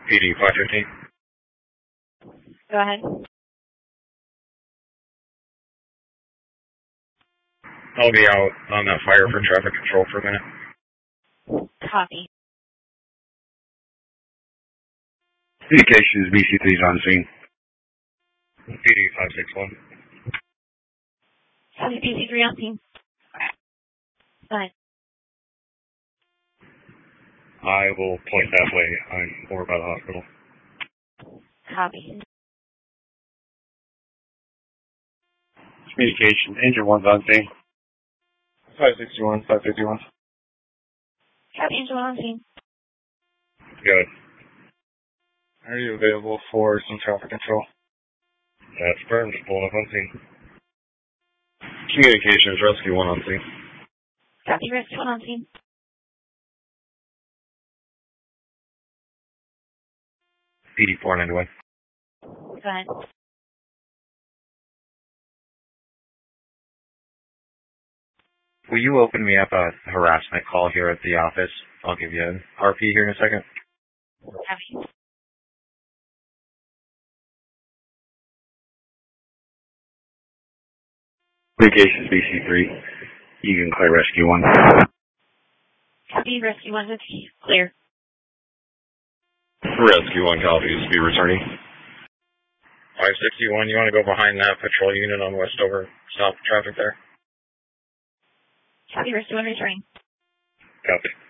PD 515. Go ahead. I'll be out on that fire for traffic control for a minute. Copy. Communications, BC3 is on scene. PD 561. Copy, BC3 on scene. Go ahead. I will point that way. I'm over by the hospital. Copy. Communication, Angel 1's on scene. 561, 551. Copy, Angel on scene. Good. Are you available for some traffic control? That's Burns, pulling up on scene. Communications, Rescue 1 on scene. Copy, Rescue 1 on scene. PD 491. Go ahead. Will you open me up a harassment call here at the office? I'll give you an RP here in a second. Copy. Communications, BC3. You can clear Rescue 1. Copy, Rescue 1 is clear. Rescue 1 copies, be returning. 561, you want to go behind that patrol unit on Westover? Stop traffic there. Copy, Rescue 1 returning. Copy.